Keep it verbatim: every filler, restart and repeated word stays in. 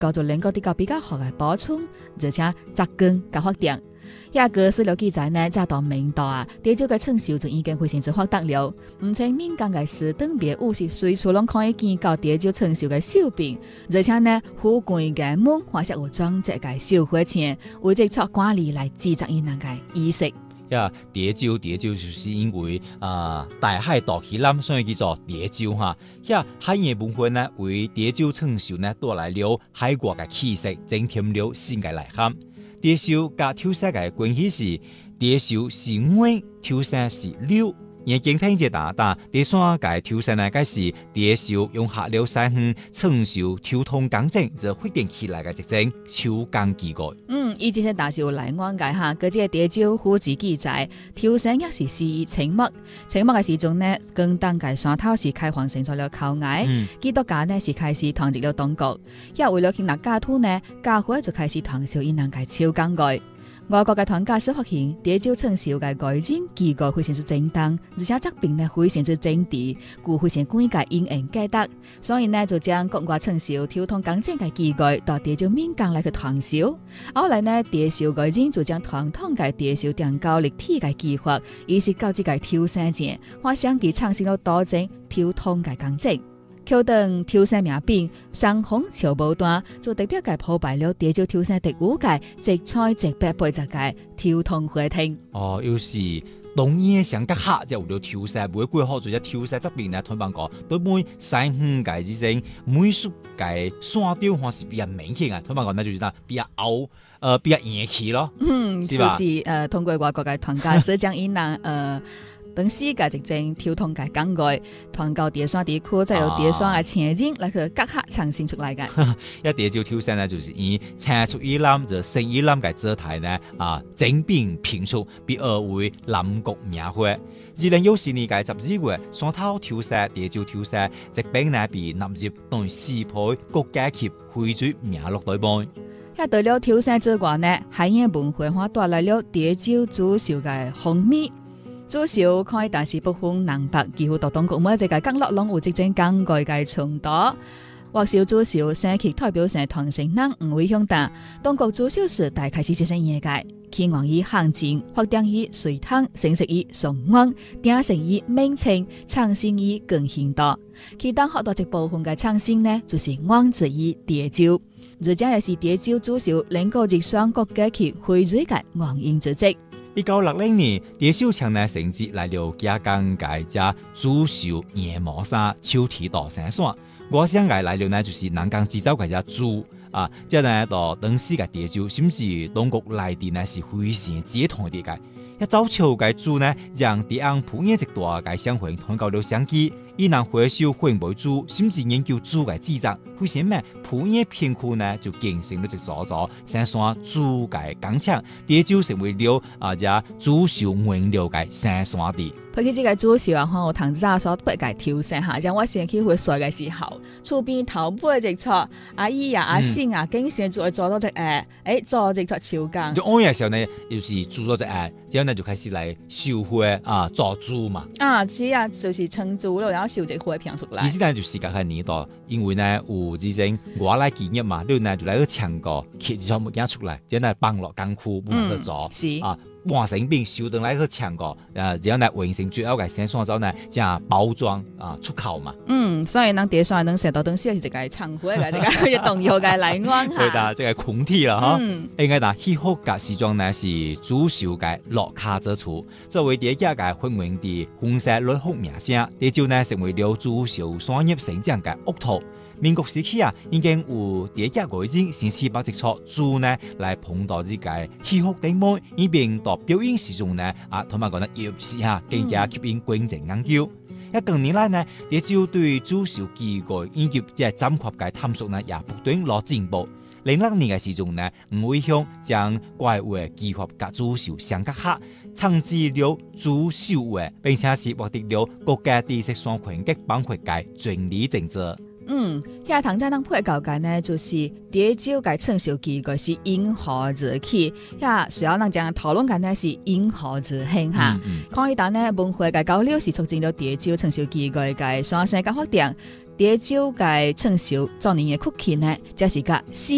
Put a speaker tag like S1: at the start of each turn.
S1: 搞做能夠得到比較好嘅補充，而且扎根加發展。也個史料記載呢，早到明代啊，蝶酒嘅成熟就已經非常之發達了。唔稱民間嘅士等別五十歲處攏可以見到蝶酒成熟嘅小餅，而且呢，富貴嘅門或是有裝飾嘅小花錢，為這撮管理來製作伊人嘅衣飾。
S2: 呀，蝶酒蝶酒就是因為啊、呃、大海大氣濫，所以叫做蝶酒哈。呀，海洋部分呢，為蝶酒成熟呢，帶來了海國嘅氣息，增添了新嘅內涵。蝶酒加跳傘嘅關係是，蝶酒是愛，跳傘是溜。眼鏡聽者大大，蝶傘嘅跳傘呢，該是蝶酒用下了三分成熟跳通乾淨，就發展起來嘅特徵，超更奇怪。
S1: 嗯，以前些大小來安解哈，嗰隻蝶酒古字記載，跳傘也是是清末，清末嘅時鐘呢，更當嘅山頭是開放成咗了靠崖，
S2: 嗯、
S1: 基督教呢是開始統治了東國，也為了建立家土呢，教會就開始傳授伊人嘅超更愛。外國嘅傳教士發現蝶酒成熟嘅改進機構非常之正當，而且作品呢非常之精緻，故非常廣嘅應用價值，所以呢就將國外成熟跳通乾淨嘅機構到蝶酒民間來去傳授。後來呢蝶酒改進就將傳統嘅蝶酒訂購立體嘅技法，以是搞這個跳傘前，花相機產生了多種跳通嘅工程。橋等跳傘名柄，上紅潮寶端，就特別嘅鋪排了蝶酒跳傘第五屆直彩直白八十屆跳通會廳。
S2: 哦，又是東野上吉客就有了跳傘，每過好做只跳傘這邊呢，同班講對每三五屆之前，每數屆線雕還是比較明顯啊，同班講那就是嗱比較凹，呃比較硬氣咯。
S1: 嗯，
S2: 是吧？
S1: 就是呃通過外國嘅傳教士將伊人呃。等世界直正跳通嘅感覺，傳教蝶傘地區，再由蝶傘嘅前景來去結合呈現出來嘅。
S2: 一蝶酒跳傘呢，就是以青出於藍就勝於藍嘅姿態呢啊，整變拼出，被而為南國名花。二零一四年嘅十二月，山頭跳傘、蝶酒跳傘，這邊呢被納入當世界國家級非遺名錄對半。
S1: 一對了跳傘之外呢，海洋文化還帶來了蝶酒煮熟嘅風味。煮熟可以但是不分南北，幾乎到東國每一個角落攏有即種感覺嘅程度。或是煮熟生氣代表成團成人唔會響大，東國煮熟時大開始產生業界，起源於漢晉，發展於隋唐，成熟於宋安，鼎盛於明清，創新於更現代。其中好多一部分嘅創新呢，就是源自於蝶酒，而且也是蝶酒煮熟能夠入選國家級非遺嘅原因之一。
S2: 一九六零年，蝶酒廠呢成績來了加工界只煮熟研磨砂、手提大生線。我想嘅來了呢，就是南港製造嘅只豬啊，即係呢到當時嘅蝶酒，甚至東國內地呢是非常之同啲嘅。一早朝嘅豬呢，讓蝶昂普嘢一大嘅商會通過了相機，以能回收販賣豬，甚至研究豬嘅製作。為什麼普嘢片區呢就形成了一座座生產豬嘅工廠，蝶酒成為了啊只煮熟原料嘅生產地。
S1: 譬如這個煮熟啊，吼，唐早所不該跳傘下，像我先去會水嘅時候，厝邊頭背一撮阿姨啊、阿嬸啊，經常做做到只誒，誒做只撮超工。
S2: 就安嘅時候呢，就是煮咗只誒，之後呢就開始嚟燒花啊，做豬嘛。
S1: 啊，是啊，就是成豬咯，然後燒隻花片出來。
S2: 意思呢就時間喺呢度，因為呢有之前我來建議嘛，你呢就嚟個牆角，揭咗物件出來，之後呢放落工庫冇得做，
S1: 是
S2: 啊。完成並燒登來去搶過，誒，然後呢完成最後嘅生產之後呢，將包裝啊出口嘛。
S1: 嗯，所以能蝶傘能食到東西係一個長會嘅，一個重要嘅來源嚇。
S2: 對的，這個空體啦，哈、
S1: 嗯。
S2: 應該嗱，氣候嘅時裝呢是煮熟嘅落卡之處，作為蝶家嘅婚姻地，紅色綠紅名聲，蝶酒呢成為了煮熟商業成長嘅沃土。民國時期啊，已經有蝶家外景先試把隻錯豬呢來碰到呢個氣候頂帽，以便到表演時中呢啊，同埋講呢業時下更加吸引觀眾研究。一近年來呢，蝶酒對煮熟技藝以及即係針法嘅探索呢，也不斷落進步。零六年嘅時中呢，吳偉雄將怪話技法甲煮熟相結合，創制了煮熟話，並且是獲得了國家知識產權嘅版權嘅專利證照。
S1: 嗯，遐唐早當配教界呢，就是蝶酒嘅成熟技藝是因何而起，遐隨後人講討論緊呢是因何而興哈。看一旦呢文化嘅交流是促進了蝶酒成熟技藝嘅雙生嘅發展，蝶酒嘅成熟早年嘅曲奇呢，就是個